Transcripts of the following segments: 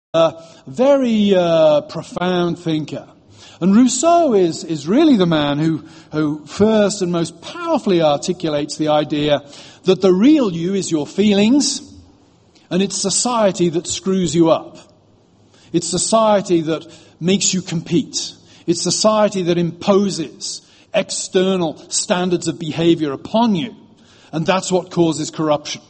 a very profound thinker. And Rousseau is really the man who first and most powerfully articulates the idea that the real you is your feelings, and it's society that screws you up. It's society that makes you compete. It's society that imposes external standards of behavior upon you, and that's what causes corruption.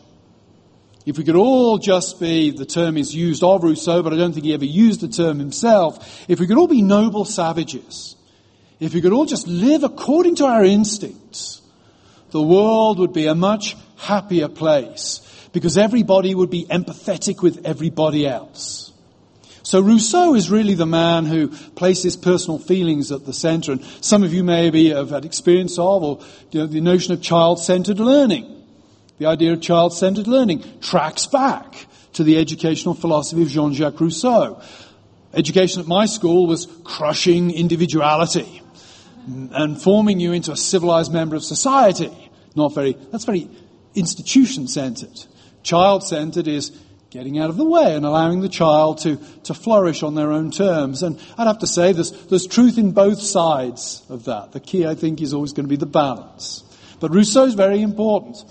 If we could all just be, the term is used of Rousseau, but I don't think he ever used the term himself, if we could all be noble savages, if we could all just live according to our instincts, the world would be a much happier place, because everybody would be empathetic with everybody else. So Rousseau is really the man who places personal feelings at the center, and some of you maybe have had experience of, or the notion of child-centered learning. The idea of child-centered learning tracks back to the educational philosophy of Jean-Jacques Rousseau. Education at my school was crushing individuality and forming you into a civilized member of society. That's very institution-centered. Child-centered is getting out of the way and allowing the child to flourish on their own terms. And I'd have to say there's truth in both sides of that. The key, I think, is always going to be the balance. But Rousseau's very important.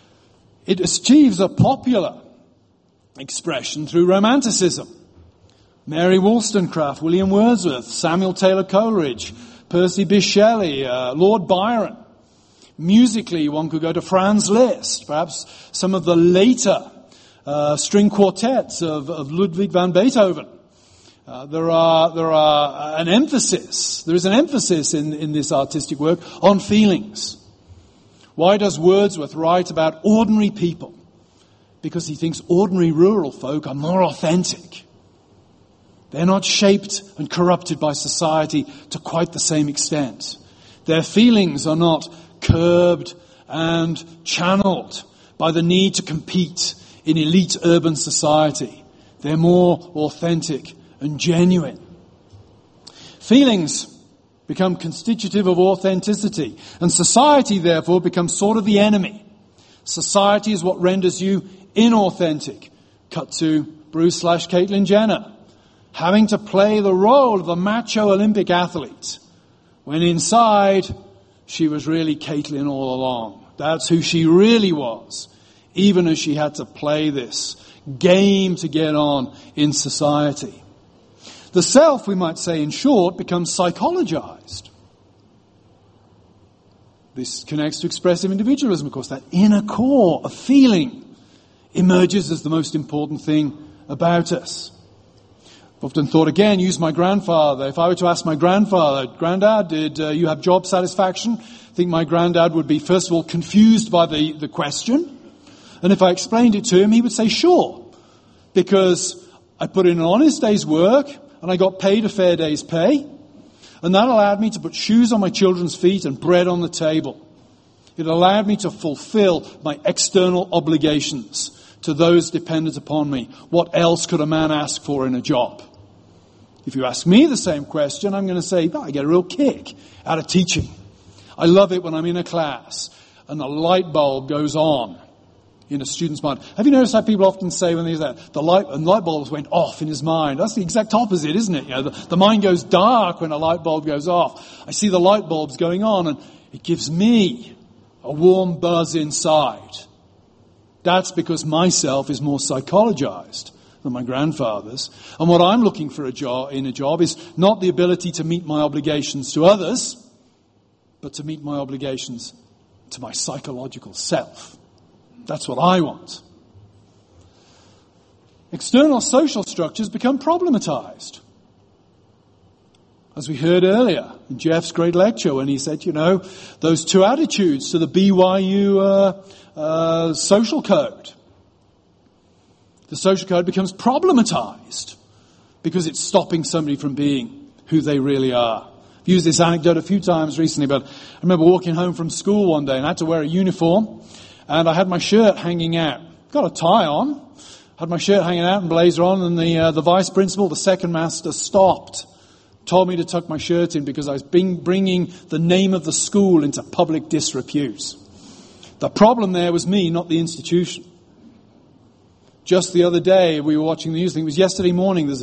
It achieves a popular expression through Romanticism. Mary Wollstonecraft, William Wordsworth, Samuel Taylor Coleridge, Percy Bysshe Shelley, Lord Byron. Musically, one could go to Franz Liszt, perhaps some of the later string quartets of Ludwig van Beethoven. There is an emphasis in this artistic work on feelings. Why does Wordsworth write about ordinary people? Because he thinks ordinary rural folk are more authentic. They're not shaped and corrupted by society to quite the same extent. Their feelings are not curbed and channeled by the need to compete in elite urban society. They're more authentic and genuine. Feelings become constitutive of authenticity, and society therefore becomes sort of the enemy. Society is what renders you inauthentic. Cut to Bruce/Caitlyn Jenner, having to play the role of the macho Olympic athlete, when inside she was really Caitlyn all along. That's who she really was, even as she had to play this game to get on in society. The self, we might say in short, becomes psychologized. This connects to expressive individualism, of course. That inner core of feeling emerges as the most important thing about us. I've often thought, again, use my grandfather. If I were to ask my grandfather, Granddad, did you have job satisfaction? I think my granddad would be, first of all, confused by the question. And if I explained it to him, he would say, sure, because I put in an honest day's work, and I got paid a fair day's pay. And that allowed me to put shoes on my children's feet and bread on the table. It allowed me to fulfill my external obligations to those dependent upon me. What else could a man ask for in a job? If you ask me the same question, I'm going to say, I get a real kick out of teaching. I love it when I'm in a class and the light bulb goes on in a student's mind. Have you noticed how people often say when they say that, the light bulbs went off in his mind? That's the exact opposite, isn't it? The mind goes dark when a light bulb goes off. I see the light bulbs going on, and it gives me a warm buzz inside. That's because myself is more psychologized than my grandfather's. And what I'm looking for in a job is not the ability to meet my obligations to others, but to meet my obligations to my psychological self. That's what I want. External social structures become problematized. As we heard earlier in Jeff's great lecture when he said, those two attitudes to the BYU social code. The social code becomes problematized because it's stopping somebody from being who they really are. I've used this anecdote a few times recently, but I remember walking home from school one day and I had to wear a uniform. And I had my shirt hanging out. Got a tie on. Had my shirt hanging out and blazer on. And the vice principal, the second master, stopped. Told me to tuck my shirt in because I was bringing the name of the school into public disrepute. The problem there was me, not the institution. Just the other day, we were watching the news. I think it was yesterday morning. There's